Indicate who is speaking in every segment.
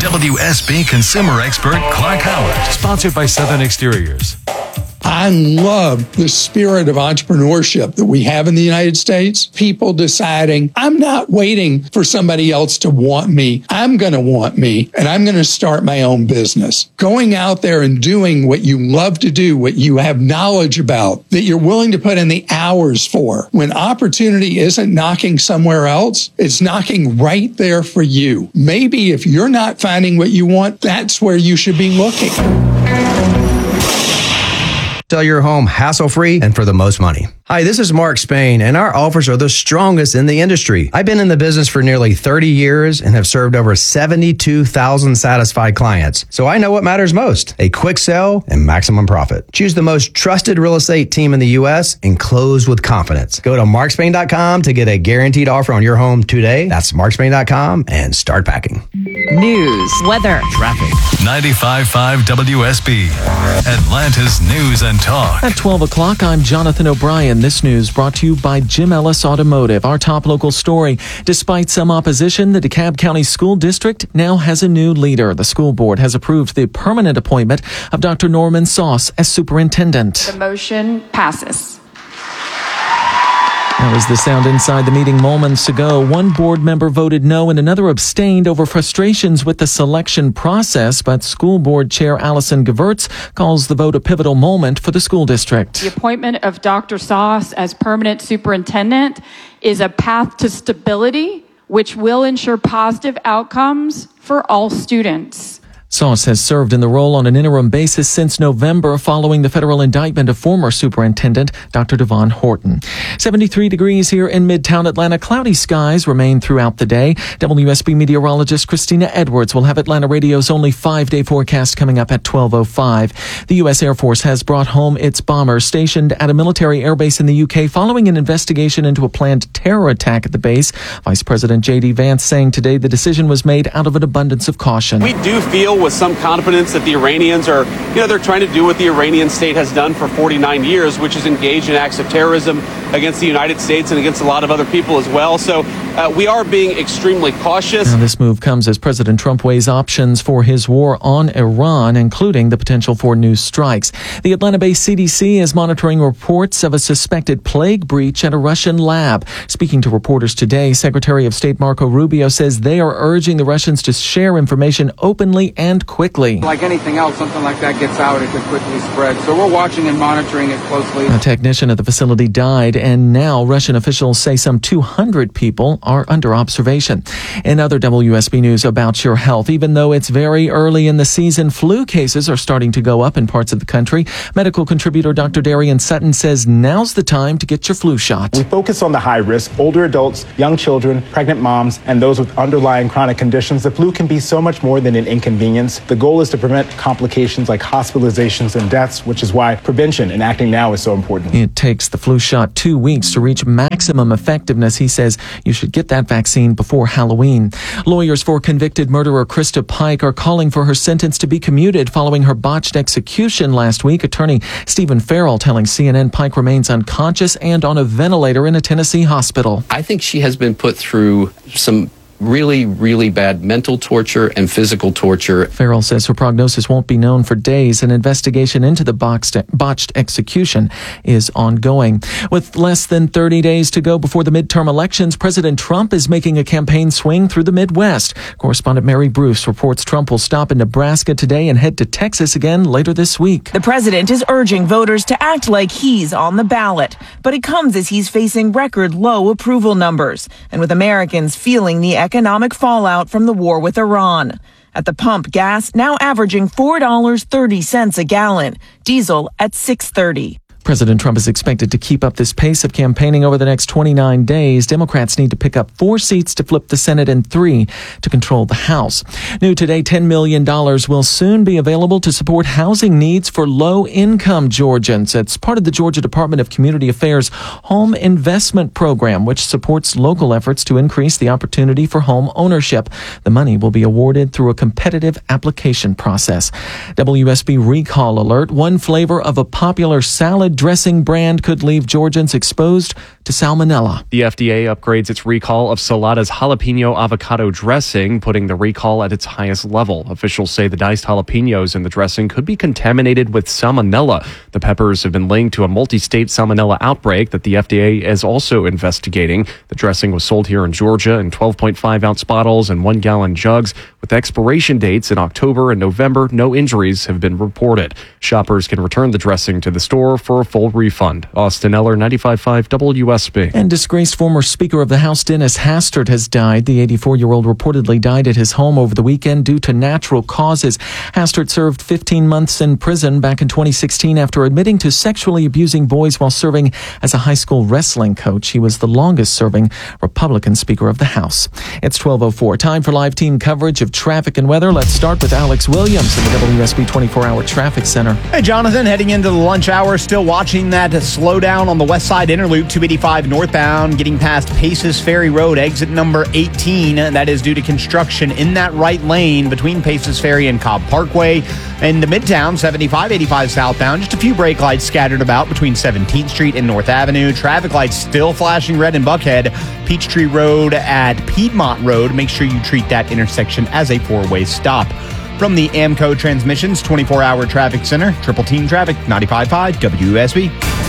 Speaker 1: WSB consumer expert Clark Howard. Sponsored by Southern Exteriors.
Speaker 2: I love the spirit of entrepreneurship that we have in the United States. People deciding, I'm not waiting for somebody else to want me. I'm going to want me, and I'm going to start my own business. Going out there and doing what you love to do, what you have knowledge about, that you're willing to put in the hours for. When opportunity isn't knocking somewhere else, it's knocking right there for you. Maybe if you're not finding what you want, that's where you should be looking.
Speaker 3: Sell your home hassle-free and for the most money. Hi, this is Mark Spain, and our offers are the strongest in the industry. I've been in the business for nearly 30 years and have served over 72,000 satisfied clients. So I know what matters most: a quick sale and maximum profit. Choose the most trusted real estate team in the U.S. and close with confidence. Go to markspain.com to get a guaranteed offer on your home today. That's markspain.com and start packing.
Speaker 4: News, weather,
Speaker 1: traffic. 95.5 WSB, Atlanta's News and Talk.
Speaker 5: At 12 o'clock, I'm Jonathan O'Brien. This news brought to you by Jim Ellis Automotive. Our top local story: despite some opposition, the DeKalb County School District now has a new leader. The school board has approved the permanent appointment of Dr. Norman Sauce as superintendent.
Speaker 6: The motion passes.
Speaker 5: That was the sound inside the meeting moments ago. One board member voted no and another abstained over frustrations with the selection process, but school board chair Allison Gewirtz calls the vote a pivotal moment for the school district.
Speaker 6: The appointment of Dr. Sauce as permanent superintendent is a path to stability, which will ensure positive outcomes for all students.
Speaker 5: Sauce has served in the role on an interim basis since November following the federal indictment of former superintendent Dr. Devon Horton. 73 degrees here in Midtown Atlanta. Cloudy skies remain throughout the day. WSB meteorologist Christina Edwards will have Atlanta Radio's only 5-day forecast coming up at 12:05. The U.S. Air Force has brought home its bomber stationed at a military airbase in the UK following an investigation into a planned terror attack at the base. Vice President J.D. Vance saying today the decision was made out of an abundance of caution.
Speaker 7: We do feel with some confidence that the Iranians are, they're trying to do what the Iranian state has done for 49 years, which is engage in acts of terrorism against the United States and against a lot of other people as well. So we are being extremely cautious.
Speaker 5: Now, this move comes as President Trump weighs options for his war on Iran, including the potential for new strikes. The Atlanta-based CDC is monitoring reports of a suspected plague breach at a Russian lab. Speaking to reporters today, Secretary of State Marco Rubio says they are urging the Russians to share information openly and quickly.
Speaker 8: Like anything else, something like that gets out, it could quickly spread. So we're watching and monitoring it closely.
Speaker 5: A technician at the facility died, and now Russian officials say some 200 people are under observation. In other WSB news about your health, even though it's very early in the season, flu cases are starting to go up in parts of the country. Medical contributor Dr. Darian Sutton says now's the time to get your flu shot.
Speaker 9: We focus on the high risk, older adults, young children, pregnant moms, and those with underlying chronic conditions. The flu can be so much more than an inconvenience. The goal is to prevent complications like hospitalizations and deaths, which is why prevention and acting now is so important.
Speaker 5: It takes the flu shot 2 weeks to reach maximum effectiveness. He says you should get that vaccine before Halloween. Lawyers for convicted murderer Krista Pike are calling for her sentence to be commuted following her botched execution last week. Attorney Stephen Farrell telling CNN Pike remains unconscious and on a ventilator in a Tennessee hospital.
Speaker 10: I think she has been put through some really, really bad mental torture and physical torture.
Speaker 5: Farrell says her prognosis won't be known for days. An investigation into the botched execution is ongoing. With less than 30 days to go before the midterm elections, President Trump is making a campaign swing through the Midwest. Correspondent Mary Bruce reports Trump will stop in Nebraska today and head to Texas again later this week.
Speaker 11: The president is urging voters to act like he's on the ballot, but it comes as he's facing record low approval numbers and with Americans feeling the economic fallout from the war with Iran. At the pump, gas now averaging $4.30 a gallon, diesel at $6.30.
Speaker 5: President Trump is expected to keep up this pace of campaigning over the next 29 days. Democrats need to pick up 4 seats to flip the Senate and 3 to control the House. New today, $10 million will soon be available to support housing needs for low-income Georgians. It's part of the Georgia Department of Community Affairs Home Investment Program, which supports local efforts to increase the opportunity for home ownership. The money will be awarded through a competitive application process. WSB recall alert. One flavor of a popular salad salad dressing brand could leave Georgians exposed to salmonella.
Speaker 12: The FDA upgrades its recall of Salada's jalapeno avocado dressing, putting the recall at its highest level. Officials say the diced jalapenos in the dressing could be contaminated with salmonella. The peppers have been linked to a multi-state salmonella outbreak that the FDA is also investigating. The dressing was sold here in Georgia in 12.5-ounce bottles and 1-gallon jugs. With expiration dates in October and November, no injuries have been reported. Shoppers can return the dressing to the store for a full refund. Austin Eller, 95.5 WSB.
Speaker 5: And disgraced former Speaker of the House Dennis Hastert has died. The 84-year-old reportedly died at his home over the weekend due to natural causes. Hastert served 15 months in prison back in 2016 after admitting to sexually abusing boys while serving as a high school wrestling coach. He was the longest-serving Republican Speaker of the House. It's 12:04. Time for live team coverage of traffic and weather. Let's start with Alex Williams in the WSB 24-hour traffic center.
Speaker 13: Hey, Jonathan, heading into the lunch hour, still watching that slowdown on the west side interloop, 285 northbound, getting past Paces Ferry Road, exit number 18. That is due to construction in that right lane between Paces Ferry and Cobb Parkway. In the Midtown, 75-85 southbound, just a few brake lights scattered about between 17th Street and North Avenue. Traffic lights still flashing red in Buckhead. Peachtree Road at Piedmont Road. Make sure you treat that intersection as a four-way stop. From the AMCO Transmissions 24-hour traffic center, Triple Team Traffic, 95.5 WSB.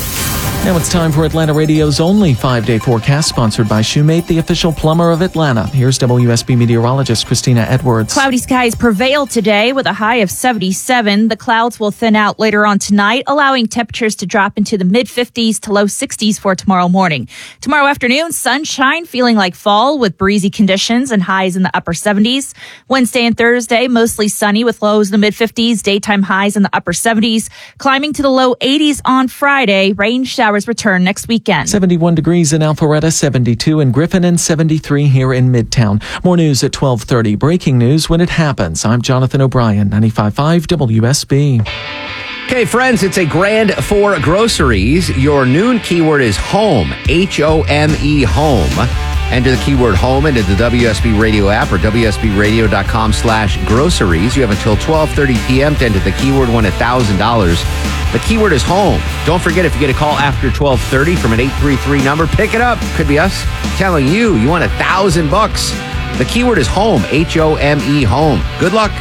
Speaker 5: Now it's time for Atlanta Radio's only 5-day forecast, sponsored by Shoemate, the official plumber of Atlanta. Here's WSB meteorologist Christina Edwards.
Speaker 14: Cloudy skies prevail today with a high of 77. The clouds will thin out later on tonight, allowing temperatures to drop into the mid-50s to low 60s for tomorrow morning. Tomorrow afternoon, sunshine, feeling like fall with breezy conditions and highs in the upper 70s. Wednesday and Thursday, mostly sunny with lows in the mid-50s, daytime highs in the upper 70s, climbing to the low 80s on Friday. Rain showers return next weekend.
Speaker 5: 71 degrees in Alpharetta, 72 in Griffin, and 73 here in Midtown. More news at 12:30. Breaking news when it happens. I'm Jonathan O'Brien, 95.5 WSB.
Speaker 3: Okay, friends, it's a grand for groceries. Your noon keyword is home, H-O-M-E, home. Enter the keyword home into the WSB Radio app or WSBRadio.com/groceries. You have until 12:30 p.m. to enter the keyword, win $1,000. The keyword is home. Don't forget, if you get a call after 12:30 from an 833 number, pick it up. Could be us telling you want $1,000. The keyword is home, H-O-M-E, home. Good luck.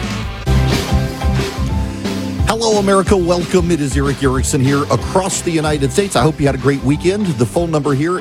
Speaker 15: Hello, America. Welcome. It is Eric Erickson here across the United States. I hope you had a great weekend. The phone number here,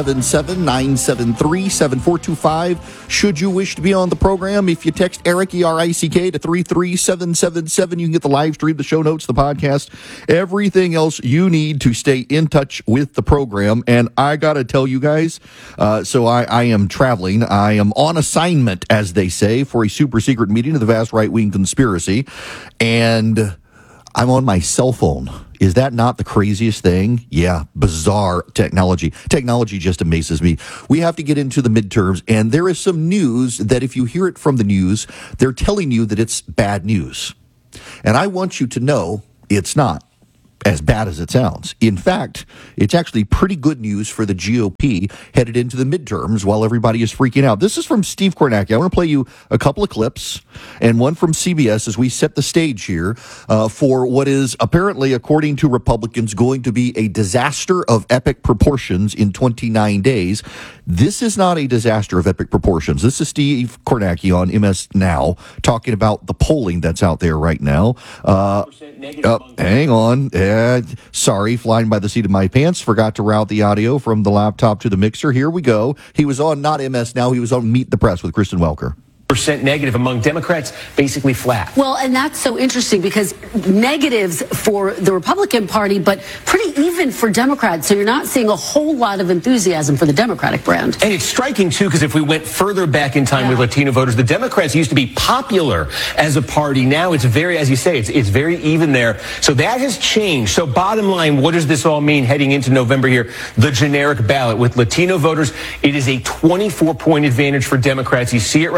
Speaker 15: 877-973-7425. Should you wish to be on the program, if you text Eric, E-R-I-C-K, to 33777, you can get the live stream, the show notes, the podcast, everything else you need to stay in touch with the program. And I got to tell you guys, so I am traveling. I am on assignment, as they say, for a super secret meeting of the vast right-wing conspiracy. And I'm on my cell phone. Is that not the craziest thing? Yeah, bizarre technology. Technology just amazes me. We have to get into the midterms, and there is some news that if you hear it from the news, they're telling you that it's bad news. And I want you to know it's not as bad as it sounds. In fact, it's actually pretty good news for the GOP headed into the midterms while everybody is freaking out. This is from Steve Kornacki. I want to play you a couple of clips and one from CBS as we set the stage here for what is apparently, according to Republicans, going to be a disaster of epic proportions in 29 days. This is not a disaster of epic proportions. This is Steve Kornacki on MS Now talking about the polling that's out there right now. Hang on. Sorry, flying by the seat of my pants. Forgot to route the audio from the laptop to the mixer. Here we go. He was on not MS Now. He was on Meet the Press with Kristen Welker.
Speaker 16: % negative among Democrats, basically flat.
Speaker 17: Well, and that's so interesting because negatives for the Republican Party, but pretty even for Democrats. So you're not seeing a whole lot of enthusiasm for the Democratic brand.
Speaker 16: And it's striking, too, because if we went further back in time with Latino voters, the Democrats used to be popular as a party. Now it's very, as you say, it's very even there. So that has changed. So bottom line, what does this all mean heading into November here? The generic ballot with Latino voters, it is a 24-point advantage for Democrats. You see it right here.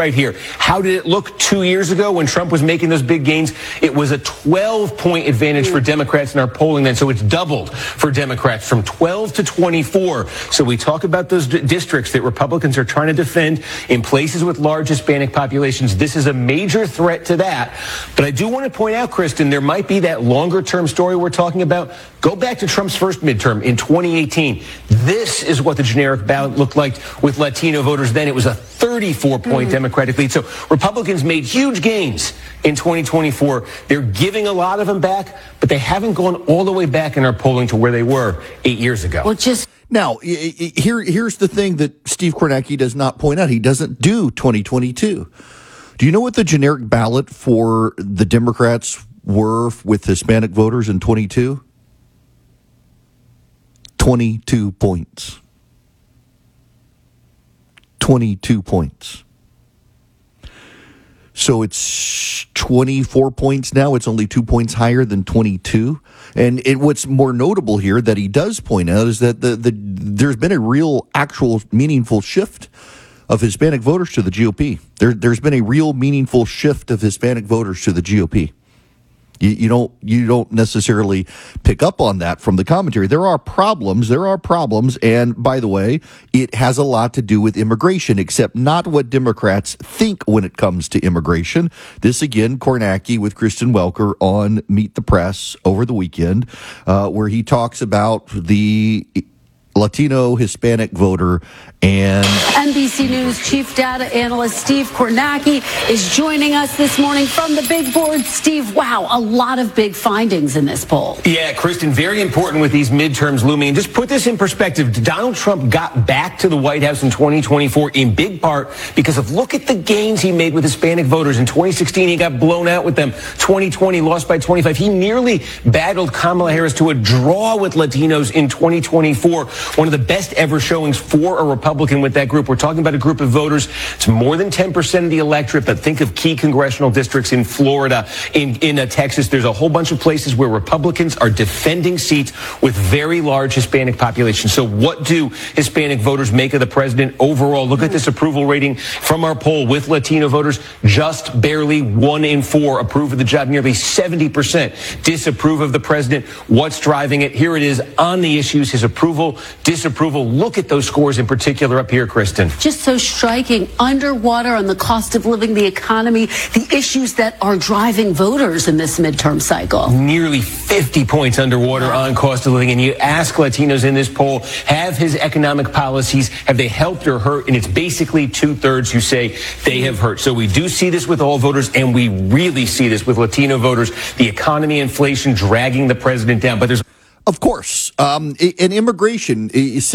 Speaker 16: How did it look 2 years ago when Trump was making those big gains? It was a 12-point advantage for Democrats in our polling then, so it's doubled for Democrats from 12 to 24. So we talk about those districts that Republicans are trying to defend in places with large Hispanic populations. This is a major threat to that. But I do want to point out, Kristen, there might be that longer-term story we're talking about. Go back to Trump's first midterm in 2018. This is what the generic ballot looked like with Latino voters then. It was a 34-point Democratic lead. So Republicans made huge gains in 2024. They're giving a lot of them back, but they haven't gone all the way back in our polling to where they were 8 years ago.
Speaker 17: Well,
Speaker 15: Now, here's the thing that Steve Kornacki does not point out. He doesn't do 2022. Do you know what the generic ballot for the Democrats were with Hispanic voters in 22? 22 points. 22 points. So it's 24 points now. It's only 2 points higher than 22. And what's more notable here that he does point out is that there's been a real, actual, meaningful shift of Hispanic voters to the GOP. There's been a real, meaningful shift of Hispanic voters to the GOP. You don't necessarily pick up on that from the commentary. There are problems, and by the way, it has a lot to do with immigration, except not what Democrats think when it comes to immigration. This again, Kornacki with Kristen Welker on Meet the Press over the weekend, where he talks about the Latino Hispanic voter. And
Speaker 17: NBC News chief data analyst Steve Kornacki is joining us this morning from the big board. Steve, wow, a lot of big findings in this poll.
Speaker 16: Yeah, Kristen, very important with these midterms looming. And just put this in perspective, Donald Trump got back to the White House in 2024 in big part because of look at the gains he made with Hispanic voters. In 2016, he got blown out with them. 2020, lost by 25. He nearly battled Kamala Harris to a draw with Latinos in 2024. One of the best ever showings for a Republican with that group. We're talking about a group of voters. It's more than 10% of the electorate, but think of key congressional districts in Florida, in Texas. There's a whole bunch of places where Republicans are defending seats with very large Hispanic populations. So what do Hispanic voters make of the president overall? Look at this approval rating from our poll with Latino voters. Just barely 1 in 4 approve of the job. Nearly 70% disapprove of the president. What's driving it? Here it is on the issues, his approval, disapproval. Look at those scores in particular up here, Kristen.
Speaker 17: Just so striking, underwater on the cost of living, the economy, the issues that are driving voters in this midterm cycle.
Speaker 16: Nearly 50 points underwater on cost of living. And you ask Latinos in this poll, have his economic policies, have they helped or hurt? And it's basically 2/3 who say they have hurt. So we do see this with all voters, and we really see this with Latino voters. The economy, inflation dragging the president down. But there's
Speaker 15: Of course. And immigration,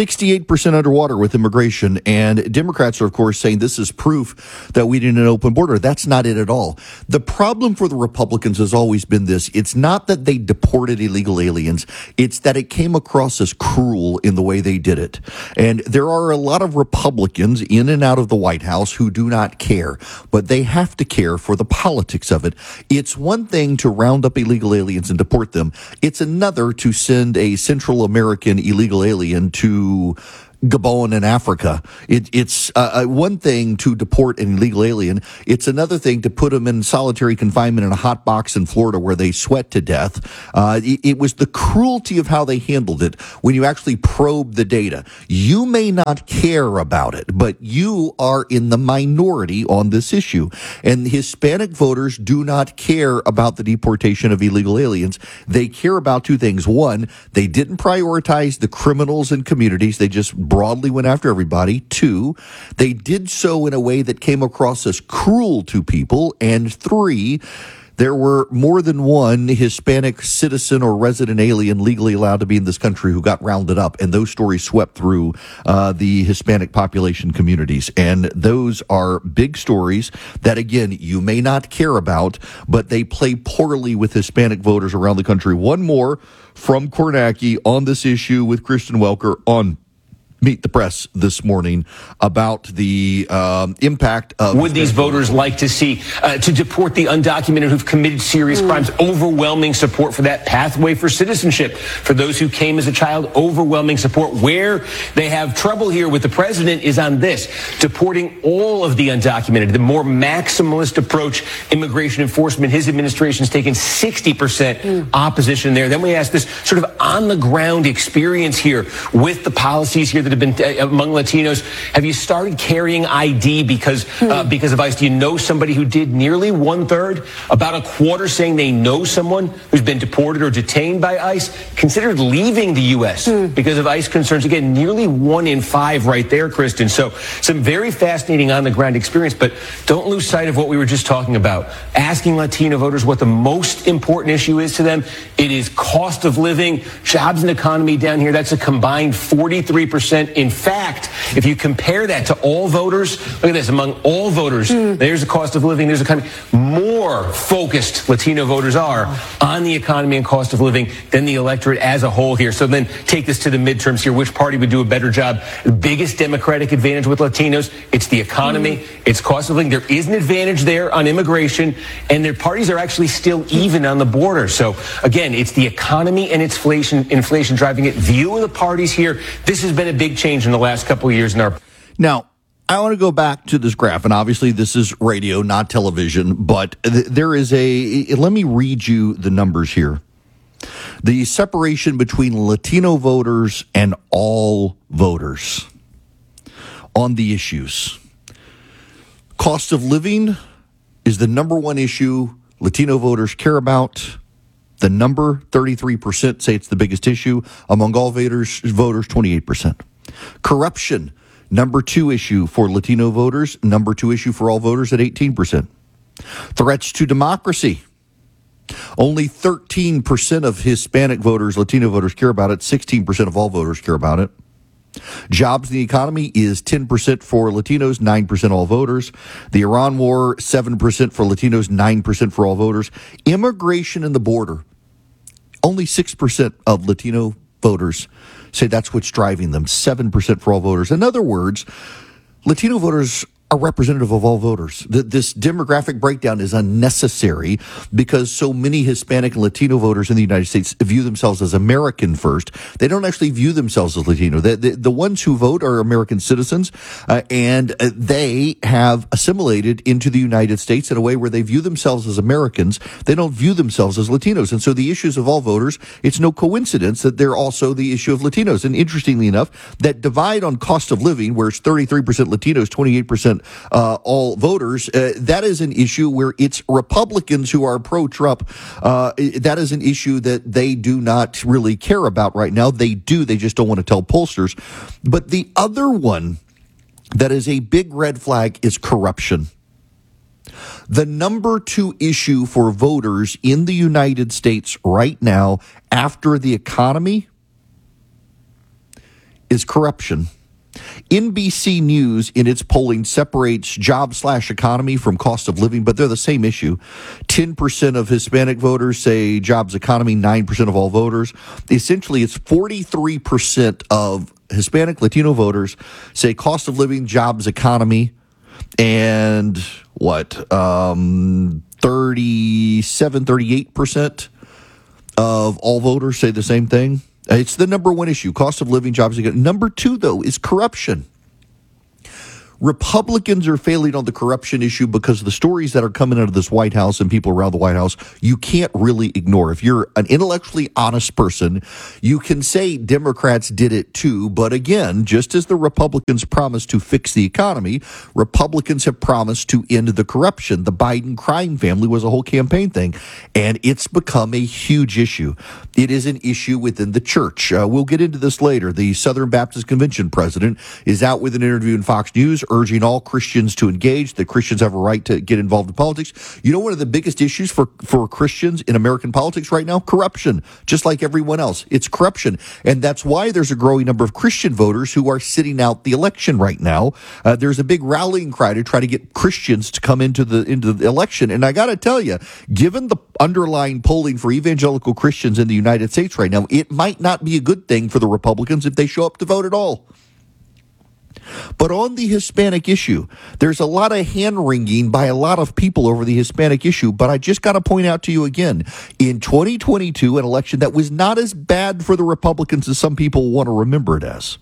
Speaker 15: 68% underwater with immigration. And Democrats are, of course, saying this is proof that we need an open border. That's not it at all. The problem for the Republicans has always been this. It's not that they deported illegal aliens. It's that it came across as cruel in the way they did it. And there are a lot of Republicans in and out of the White House who do not care. But they have to care for the politics of it. It's one thing to round up illegal aliens and deport them. It's another to send a Central American illegal alien to Gabon in Africa. It's one thing to deport an illegal alien. It's another thing to put them in solitary confinement in a hot box in Florida where they sweat to death. It was the cruelty of how they handled it when you actually probe the data. You may not care about it, but you are in the minority on this issue. And Hispanic voters do not care about the deportation of illegal aliens. They care about two things. One, they didn't prioritize the criminals and communities. They just broadly went after everybody. Two, they did so in a way that came across as cruel to people. And three, there were more than one Hispanic citizen or resident alien legally allowed to be in this country who got rounded up. And those stories swept through the Hispanic population communities. And those are big stories that, again, you may not care about, but they play poorly with Hispanic voters around the country. One more from Kornacki on this issue with Kristen Welker on Meet the Press this morning about the impact of...
Speaker 16: Would these voters like to see to deport the undocumented who've committed serious crimes? Overwhelming support for that pathway for citizenship. For those who came as a child, overwhelming support. Where they have trouble here with the president is on this. Deporting all of the undocumented. The more maximalist approach, immigration enforcement, his administration has taken 60% opposition there. Then we ask this sort of on-the-ground experience here with the policies here that have been among Latinos. Have you started carrying ID because of ICE? Do you know somebody who did? Nearly 1/3, about a quarter saying they know someone who's been deported or detained by ICE, considered leaving the U.S. because of ICE concerns. Again, nearly 1 in 5 right there, Kristen. So some very fascinating on-the-ground experience, but don't lose sight of what we were just talking about. Asking Latino voters what the most important issue is to them. It is cost of living, jobs and economy down here. That's a combined 43%. In fact, if you compare that to all voters, look at this, among all voters, there's the cost of living, there's the economy. More focused Latino voters are on the economy and cost of living than the electorate as a whole here. So then take this to the midterms here. Which party would do a better job? The biggest Democratic advantage with Latinos, it's the economy, it's cost of living. There is an advantage there on immigration, and their parties are actually still even on the border. So again, it's the economy and it's inflation driving it. View of the parties here. This has been a big change in the last couple of years in our...
Speaker 15: Now, I want to go back to this graph, and obviously this is radio, not television, but there is let me read you the numbers here. The separation between Latino voters and all voters on the issues. Cost of living is the number one issue Latino voters care about. The number, 33%, say it's the biggest issue. Among all voters, 28%. Corruption, number 2 issue for Latino voters, number 2 issue for all voters at 18%. Threats to democracy, only 13% of Hispanic voters, Latino voters care about it. 16% of all voters care about it. Jobs in the economy is 10% for Latinos, 9% all voters. The Iran war, 7% for Latinos, 9% for all voters. Immigration and the border, only 6% of Latino voters say that's what's driving them, 7% for all voters. In other words, Latino voters are representative of all voters. This demographic breakdown is unnecessary because so many Hispanic and Latino voters in the United States view themselves as American first. They don't actually view themselves as Latino. The ones who vote are American citizens, and they have assimilated into the United States in a way where they view themselves as Americans. They don't view themselves as Latinos. And so the issues of all voters, it's no coincidence that they're also the issue of Latinos. And interestingly enough, that divide on cost of living, where it's 33% Latinos, 28% all voters, that is an issue where it's Republicans who are pro-Trump. That is an issue that they do not really care about right now. They do. They just don't want to tell pollsters. But the other one that is a big red flag is corruption. The number 2 issue for voters in the United States right now after the economy is corruption. NBC News in its polling separates job/economy from cost of living, but they're the same issue. 10% of Hispanic voters say jobs, economy, 9% of all voters. Essentially, it's 43% of Hispanic Latino voters say cost of living, jobs, economy, and 38% of all voters say the same thing. It's the number 1 issue, cost of living, jobs. Number 2, though, is corruption. Republicans are failing on the corruption issue because the stories that are coming out of this White House and people around the White House, you can't really ignore. If you're an intellectually honest person, you can say Democrats did it too. But again, just as the Republicans promised to fix the economy, Republicans have promised to end the corruption. The Biden crime family was a whole campaign thing, and it's become a huge issue. It is an issue within the church. We'll get into this later. The Southern Baptist Convention president is out with an interview in Fox News urging all Christians to engage, that Christians have a right to get involved in politics. You know, one of the biggest issues for Christians in American politics right now? Corruption, just like everyone else. It's corruption. And that's why there's a growing number of Christian voters who are sitting out the election right now. There's a big rallying cry to try to get Christians to come into the election. And I got to tell you, given the underlying polling for evangelical Christians in the United States right now, it might not be a good thing for the Republicans if they show up to vote at all. But on the Hispanic issue, there's a lot of hand-wringing by a lot of people over the Hispanic issue, but I just got to point out to you again, in 2022, an election that was not as bad for the Republicans as some people want to remember it as.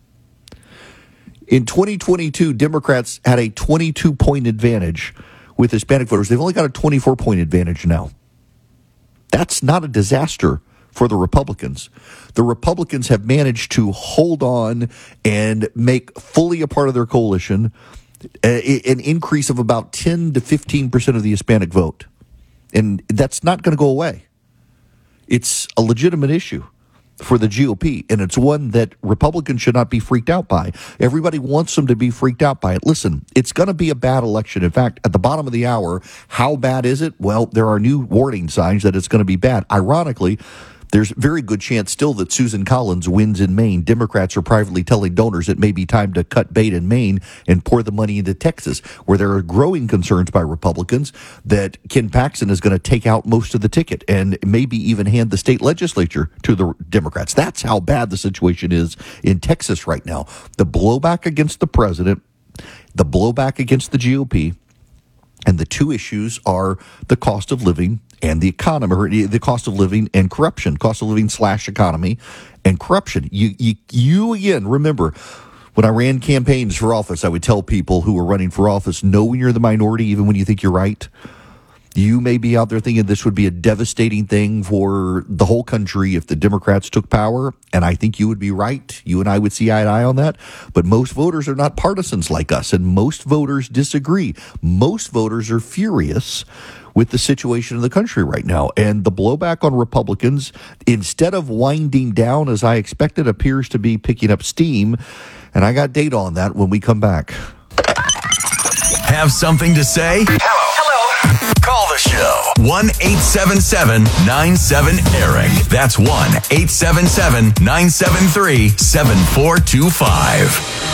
Speaker 15: In 2022, Democrats had a 22-point advantage with Hispanic voters. They've only got a 24-point advantage now. That's not a disaster for the Republicans. The Republicans have managed to hold on and make fully a part of their coalition an increase of about 10 to 15% of the Hispanic vote. And that's not going to go away. It's a legitimate issue for the GOP, and it's one that Republicans should not be freaked out by. Everybody wants them to be freaked out by it. Listen, it's going to be a bad election. In fact, at the bottom of the hour, how bad is it? Well, there are new warning signs that it's going to be bad. Ironically, there's a very good chance still that Susan Collins wins in Maine. Democrats are privately telling donors it may be time to cut bait in Maine and pour the money into Texas, where there are growing concerns by Republicans that Ken Paxton is going to take out most of the ticket and maybe even hand the state legislature to the Democrats. That's how bad the situation is in Texas right now. The blowback against the president, the blowback against the GOP, and the two issues are the cost of living and the economy, or the cost of living and corruption, cost of living / economy and corruption. You again, remember, when I ran campaigns for office, I would tell people who were running for office, know when you're the minority, even when you think you're right. You may be out there thinking this would be a devastating thing for the whole country if the Democrats took power, and I think you would be right. You and I would see eye to eye on that. But most voters are not partisans like us, and most voters disagree. Most voters are furious with the situation in the country right now. And the blowback on Republicans, instead of winding down as I expected, appears to be picking up steam. And I got data on that when we come back.
Speaker 1: Have something to say? Hello. Call the show. 1-877-97-ERIC. That's 1-877-973-7425.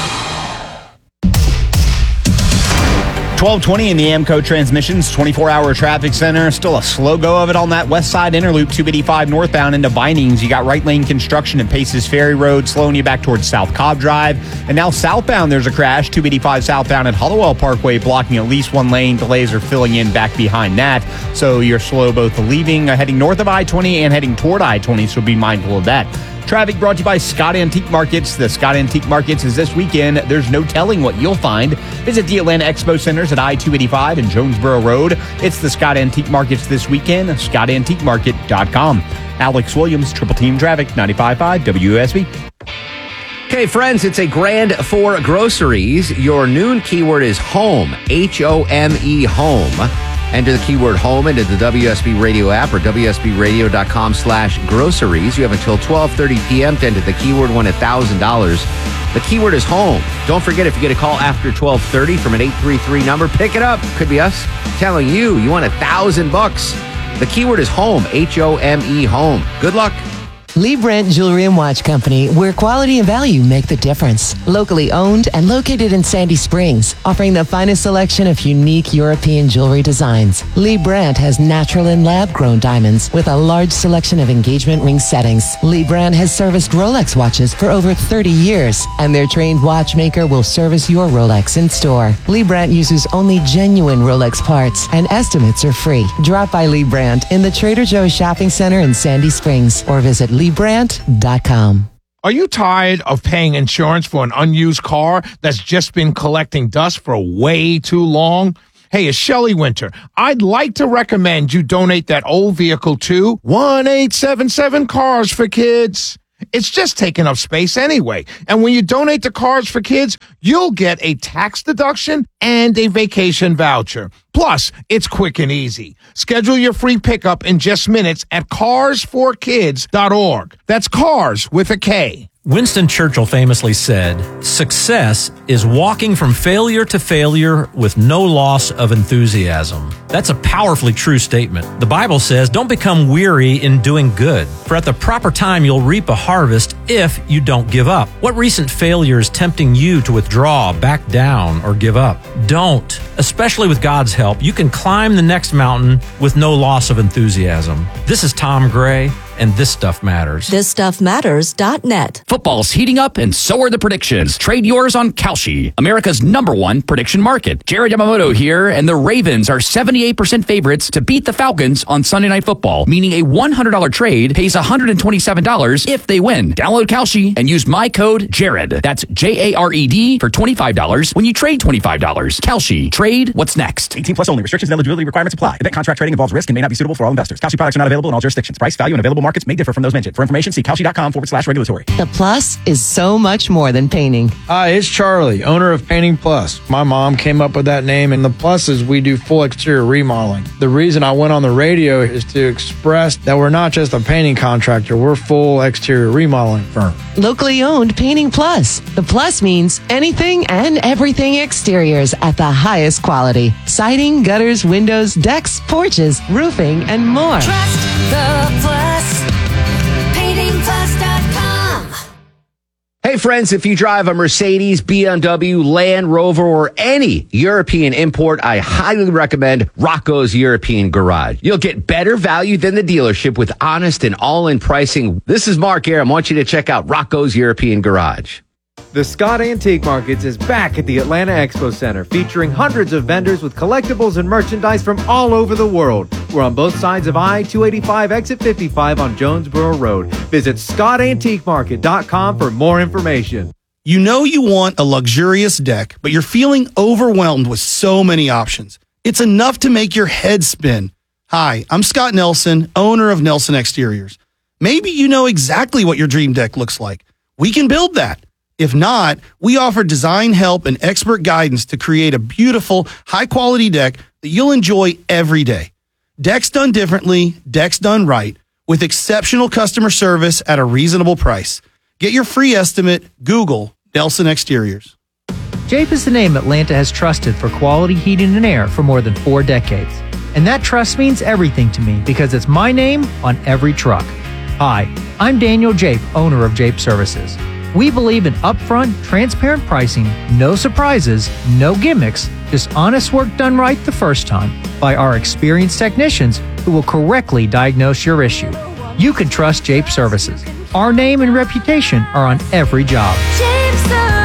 Speaker 13: 1220 in the AMCO Transmissions 24-hour traffic center. Still a slow go of it on that west side interloop, 285 northbound into Vinings. You got right lane construction at Paces Ferry Road, slowing you back towards South Cobb Drive. And now southbound, there's a crash, 285 southbound at Hollowell Parkway, blocking at least one lane. Delays are filling in back behind that. So you're slow both leaving, heading north of I-20 and heading toward I-20, so be mindful of that. Traffic brought to you by Scott Antique Markets. The Scott Antique Markets is this weekend. There's no telling what you'll find. Visit the Atlanta Expo Centers at I-285 and Jonesboro Road. It's the Scott Antique Markets this weekend. ScottAntiqueMarket.com. Alex Williams, Triple Team Traffic, 95.5 WSB.
Speaker 3: Okay, friends, it's a grand for groceries. Your noon keyword is home, H-O-M-E, home. Enter the keyword home into the WSB Radio app or WSBRadio.com/groceries. You have until 12:30 p.m. to enter the keyword, win $1,000. The keyword is home. Don't forget, if you get a call after 12:30 from an 833 number, pick it up. Could be us telling you want $1,000. The keyword is home, H-O-M-E, home. Good luck.
Speaker 18: Lee Brandt Jewelry and Watch Company, where quality and value make the difference. Locally owned and located in Sandy Springs, offering the finest selection of unique European jewelry designs. Lee Brandt has natural and lab-grown diamonds with a large selection of engagement ring settings. Lee Brandt has serviced Rolex watches for over 30 years, and their trained watchmaker will service your Rolex in store. Lee Brandt uses only genuine Rolex parts, and estimates are free. Drop by Lee Brandt in the Trader Joe's Shopping Center in Sandy Springs, or visit LeeBrandt.com.
Speaker 19: Are you tired of paying insurance for an unused car that's just been collecting dust for way too long? Hey, it's Shelley Winter. I'd like to recommend you donate that old vehicle to 1-877 Cars for Kids. It's just taking up space anyway. And when you donate to Cars for Kids, you'll get a tax deduction and a vacation voucher. Plus, it's quick and easy. Schedule your free pickup in just minutes at carsforkids.org. That's cars with a K.
Speaker 20: Winston Churchill famously said, "Success is walking from failure to failure with no loss of enthusiasm." That's a powerfully true statement. The Bible says, "Don't become weary in doing good, for at the proper time you'll reap a harvest if you don't give up." What recent failure is tempting you to withdraw, back down, or give up? Don't. Especially with God's help, you can climb the next mountain with no loss of enthusiasm. This is Tom Gray. and this stuff matters.
Speaker 21: ThisStuffMatters.net.
Speaker 22: Football's heating up, and so are the predictions. Trade yours on Kalshi, America's #1 prediction market. Jared Yamamoto here, and the Ravens are 78% favorites to beat the Falcons on Sunday Night Football, meaning a $100 trade pays $127 if they win. Download Kalshi and use my code JARED. That's JARED for $25 when you trade $25. Kalshi. Trade what's next.
Speaker 23: 18 plus only. Restrictions and eligibility requirements apply. Event contract trading involves risk and may not be suitable for all investors. Kalshi products are not available in all jurisdictions. Price, value, and available markets may differ from those mentioned. For information, see Kalshi.com/regulatory.
Speaker 18: The Plus is so much more than painting.
Speaker 24: Hi, it's Charlie, owner of Painting Plus. My mom came up with that name, and the Plus is we do full exterior remodeling. The reason I went on the radio is to express that we're not just a painting contractor, we're full exterior remodeling firm.
Speaker 18: Locally owned Painting Plus. The Plus means anything and everything exteriors at the highest quality. Siding, gutters, windows, decks, porches, roofing, and more.
Speaker 25: Trust the Plus. PaintingPlus.com.
Speaker 26: Hey friends, if you drive a Mercedes, BMW, Land Rover, or any European import, I highly recommend Rocco's European Garage. You'll get better value than the dealership with honest and all-in pricing. This is Mark Aram. I want you to check out Rocco's European Garage.
Speaker 27: The Scott Antique Markets is back at the Atlanta Expo Center, featuring hundreds of vendors with collectibles and merchandise from all over the world. We're on both sides of I-285 exit 55 on Jonesboro Road. Visit ScottAntiqueMarket.com for more information.
Speaker 28: You know you want a luxurious deck, but you're feeling overwhelmed with so many options. It's enough to make your head spin. Hi, I'm Scott Nelson, owner of Nelson Exteriors. Maybe you know exactly what your dream deck looks like. We can build that. If not, we offer design help and expert guidance to create a beautiful, high-quality deck that you'll enjoy every day. Decks done differently, decks done right, with exceptional customer service at a reasonable price. Get your free estimate. Google Nelson Exteriors.
Speaker 29: Jape is the name Atlanta has trusted for quality heating and air for more than 4 decades. And that trust means everything to me because it's my name on every truck. Hi, I'm Daniel Jape, owner of Jape Services. We believe in upfront, transparent pricing, no surprises, no gimmicks, just honest work done right the first time by our experienced technicians who will correctly diagnose your issue. You can trust Jape Services. Our name and reputation are on every job.
Speaker 25: Jape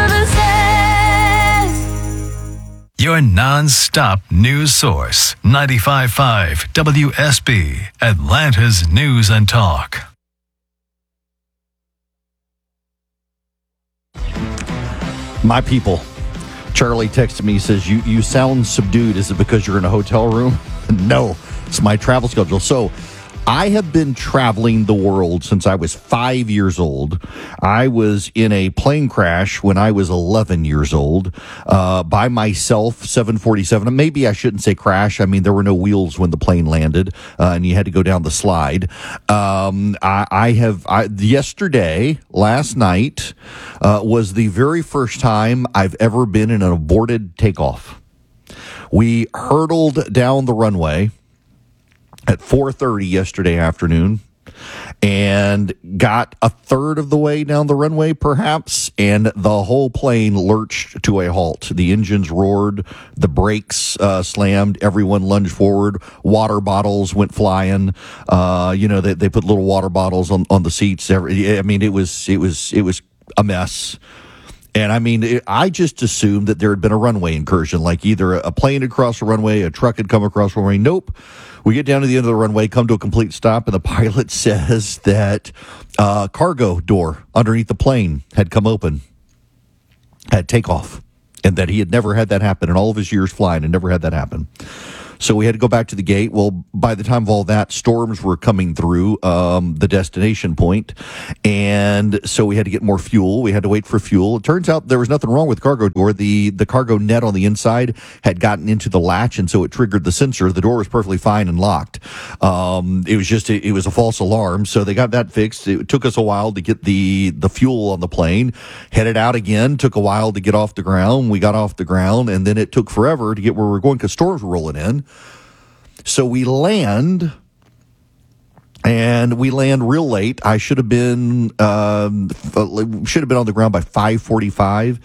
Speaker 25: Services.
Speaker 1: Your non-stop news source. 95.5 WSB, Atlanta's News and Talk.
Speaker 15: My people. Charlie texted me, says, you sound subdued. Is it because you're in a hotel room? No, it's my travel schedule. So I have been traveling the world since I was 5 years old. I was in a plane crash when I was 11 years old, by myself, 747. Maybe I shouldn't say crash. I mean, there were no wheels when the plane landed, and you had to go down the slide. Yesterday, last night, was the very first time I've ever been in an aborted takeoff. We hurtled down the runway at 4:30 yesterday afternoon and got a third of the way down the runway, perhaps, and the whole plane lurched to a halt. The engines roared, the brakes slammed, everyone lunged forward, water bottles went flying. They put little water bottles on the seats. I mean, it was a mess. And I mean, I just assumed that there had been a runway incursion, like either a plane had crossed the runway, a truck had come across the runway. Nope. We get down to the end of the runway, come to a complete stop, and the pilot says that cargo door underneath the plane had come open, had takeoff, and that he had never had that happen in all of his years flying, and never had that happen. So we had to go back to the gate. Well, by the time of all that, storms were coming through the destination point, and so we had to get more fuel. We had to wait for fuel. It turns out there was nothing wrong with the cargo door. The cargo net on the inside had gotten into the latch, and so it triggered the sensor. The door was perfectly fine and locked. It was a false alarm, so they got that fixed. It took us a while to get the fuel on the plane. Headed out again. Took a while to get off the ground. We got off the ground, and then it took forever to get where we're going because storms were rolling in. So we land, and we land real late. I should have been on the ground by 5:45.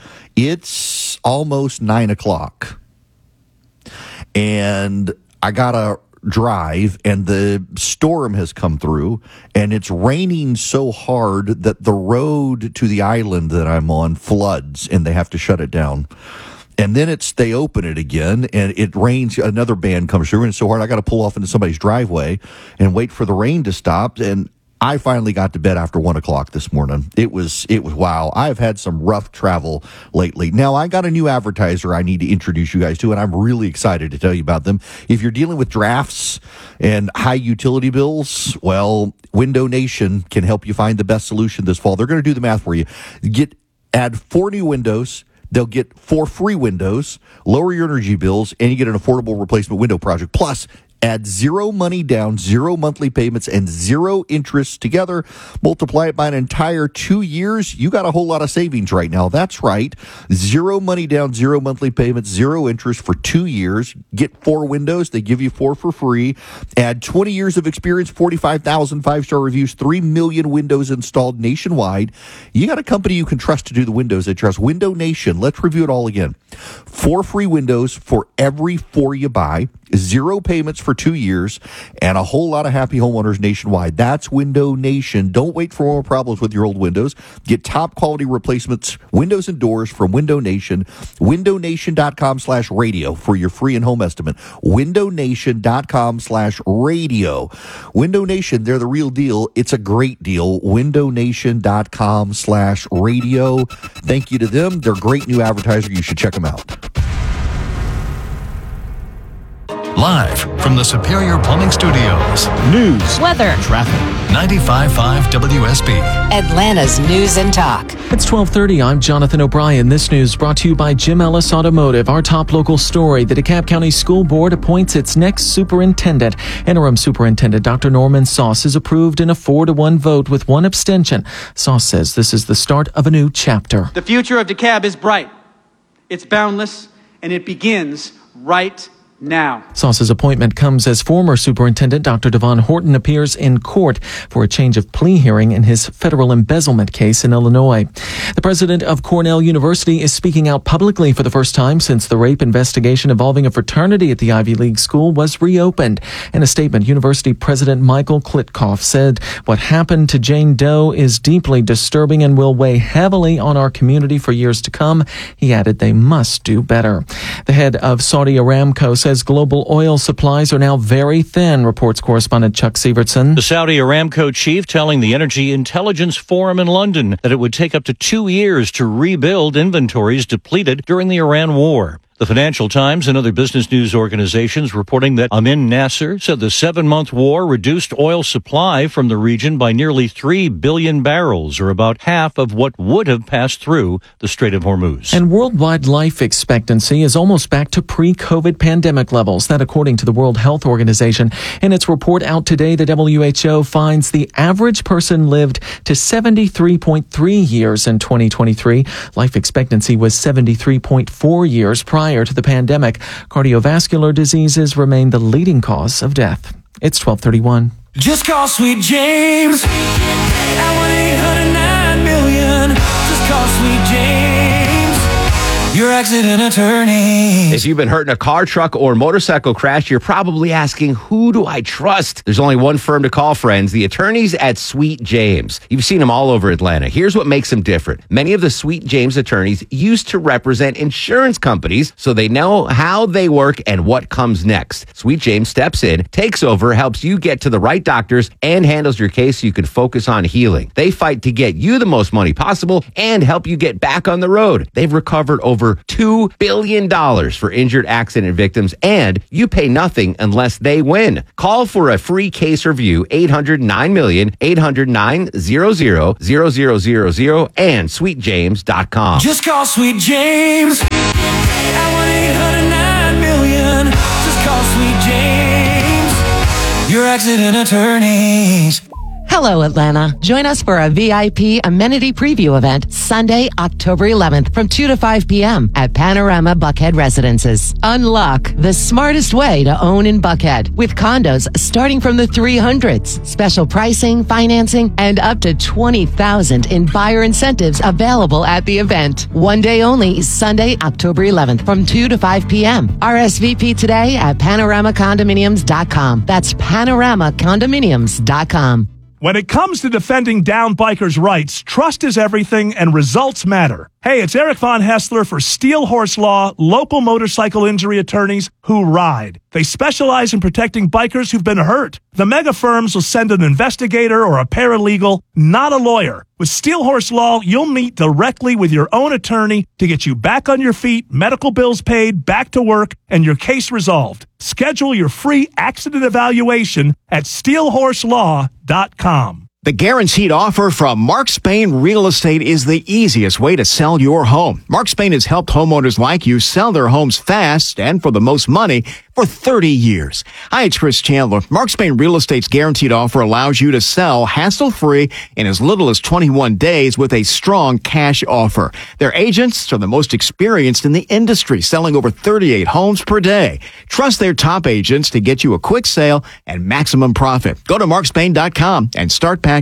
Speaker 15: It's almost 9 o'clock, and I got a drive and the storm has come through and it's raining so hard that the road to the island that I'm on floods and they have to shut it down. And then they open it again and it rains. Another band comes through and it's so hard I got to pull off into somebody's driveway and wait for the rain to stop. And I finally got to bed after 1 o'clock this morning. It was wow. I've had some rough travel lately. Now I got a new advertiser I need to introduce you guys to, and I'm really excited to tell you about them. If you're dealing with drafts and high utility bills, well, Window Nation can help you find the best solution this fall. They're going to do the math for you. Add 4 new windows. They'll get 4 free windows, lower your energy bills, and you get an affordable replacement window project. Plus, add 0 money down, 0 monthly payments, and 0 interest together. Multiply it by an entire 2 years. You got a whole lot of savings right now. That's right. 0 money down, 0 monthly payments, 0 interest for 2 years. Get 4 windows. They give you 4 for free. Add 20 years of experience, 45,000 5-star reviews, 3 million windows installed nationwide. You got a company you can trust to do the windows. They trust Window Nation. Let's review it all again. 4 free windows for every 4 you buy. 0 payments for 2 years, and a whole lot of happy homeowners nationwide. That's Window Nation. Don't wait for more problems with your old windows. Get top quality replacements, windows and doors from Window Nation. WindowNation.com/radio for your free and home estimate. WindowNation.com/radio. Window Nation, they're the real deal. It's a great deal. WindowNation.com/radio. Thank you to them. They're a great new advertiser. You should check them out.
Speaker 1: Live from the Superior Plumbing Studios.
Speaker 2: News,
Speaker 14: weather,
Speaker 2: traffic.
Speaker 1: 95.5 WSB.
Speaker 21: Atlanta's News and Talk.
Speaker 5: It's 12:30. I'm Jonathan O'Brien. This news brought to you by Jim Ellis Automotive. Our top local story: the DeKalb County School Board appoints its next superintendent. Interim Superintendent Dr. Norman Sauce is approved in a 4-1 vote with 1 abstention. Sauce says this is the start of a new chapter.
Speaker 4: The future of DeKalb is bright. It's boundless, and it begins right now.
Speaker 5: Sauce's appointment comes as former Superintendent Dr. Devon Horton appears in court for a change of plea hearing in his federal embezzlement case in Illinois. The president of Cornell University is speaking out publicly for the first time since the rape investigation involving a fraternity at the Ivy League school was reopened. In a statement, University President Michael Klitkoff said, "What happened to Jane Doe is deeply disturbing and will weigh heavily on our community for years to come." He added they must do better. The head of Saudi Aramco says global oil supplies are now very thin, reports correspondent Chuck Sievertson.
Speaker 6: The Saudi Aramco chief telling the Energy Intelligence Forum in London that it would take up to 2 years to rebuild inventories depleted during the Iran war. The Financial Times and other business news organizations reporting that Amin Nasser said the 7-month war reduced oil supply from the region by nearly 3 billion barrels, or about half of what would have passed through the Strait of Hormuz.
Speaker 5: And worldwide life expectancy is almost back to pre-COVID pandemic levels. That according to the World Health Organization. In its report out today, the WHO finds the average person lived to 73.3 years in 2023. Life expectancy was 73.4 years prior to the pandemic. Cardiovascular diseases remain the leading cause of death. It's 12:31.
Speaker 25: Just call Sweet James at 1-800-9-million. Just call Sweet James, your accident attorney.
Speaker 26: If you've been hurt in a car, truck, or motorcycle crash, you're probably asking, who do I trust? There's only one firm to call, friends, the attorneys at Sweet James. You've seen them all over Atlanta. Here's what makes them different. Many of the Sweet James attorneys used to represent insurance companies, so they know how they work and what comes next. Sweet James steps in, takes over, helps you get to the right doctors, and handles your case so you can focus on healing. They fight to get you the most money possible and help you get back on the road. They've recovered over $2 billion for injured accident victims, and you pay nothing unless they win. Call for a free case review, 800-9-million, 800-900-0000, and sweetjames.com.
Speaker 25: Just call Sweet James at 1-800-9-million. Just call Sweet James, your accident attorneys.
Speaker 18: Hello, Atlanta. Join us for a VIP amenity preview event Sunday, October 11th from 2 to 5 p.m. at Panorama Buckhead Residences. Unlock the smartest way to own in Buckhead with condos starting from the 300s. Special pricing, financing, and up to $20,000 in buyer incentives available at the event. One day only, Sunday, October 11th from 2 to 5 p.m. RSVP today at panoramacondominiums.com. That's panoramacondominiums.com.
Speaker 2: When it comes to defending down bikers' rights, trust is everything and results matter. Hey, it's Eric Von Hessler for Steel Horse Law, local motorcycle injury attorneys who ride. They specialize in protecting bikers who've been hurt. The mega firms will send an investigator or a paralegal, not a lawyer. With Steel Horse Law, you'll meet directly with your own attorney to get you back on your feet, medical bills paid, back to work, and your case resolved. Schedule your free accident evaluation at steelhorselaw.com.
Speaker 7: The guaranteed offer from Mark Spain Real Estate is the easiest way to sell your home. Mark Spain has helped homeowners like you sell their homes fast and for the most money for 30 years. Hi, it's Chris Chandler. Mark Spain Real Estate's guaranteed offer allows you to sell hassle-free in as little as 21 days with a strong cash offer. Their agents are the most experienced in the industry, selling over 38 homes per day. Trust their top agents to get you a quick sale and maximum profit. Go to markspain.com and start packing.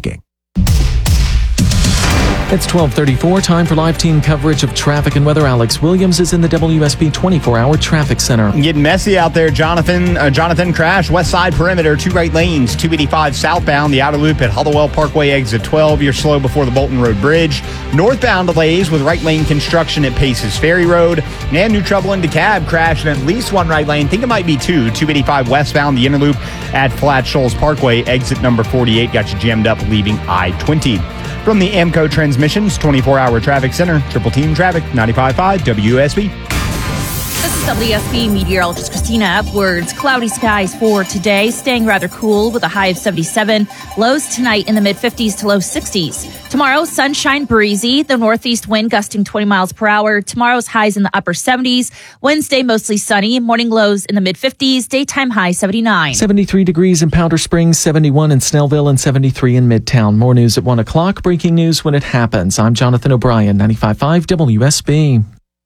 Speaker 5: It's 12:34, time for live team coverage of traffic and weather. Alex Williams is in the WSB 24-hour traffic center.
Speaker 13: Getting messy out there, Jonathan. Crash, west side perimeter, 2 right lanes, 285 southbound, the outer loop at Hollowell Parkway exit 12. You're slow before the Bolton Road Bridge. Northbound delays with right lane construction at Paces Ferry Road. And new trouble in DeKalb, crashed in at least 1 right lane. Think it might be 2. 285 westbound, the inner loop at Flat Shoals Parkway, exit number 48. Got you jammed up leaving I-20. From the AMCO Transmissions 24-hour traffic center, Triple Team Traffic, 95.5 WSB.
Speaker 14: This is WSB meteorologist Christina Upwards. Cloudy skies for today, staying rather cool with a high of 77. Lows tonight in the mid-50s to low 60s. Tomorrow, sunshine, breezy. The northeast wind gusting 20 miles per hour. Tomorrow's highs in the upper 70s. Wednesday, mostly sunny. Morning lows in the mid-50s. Daytime high 79.
Speaker 5: 73 degrees in Powder Springs, 71 in Snellville, and 73 in Midtown. More news at 1 o'clock. Breaking news when it happens. I'm Jonathan O'Brien, 95.5 WSB.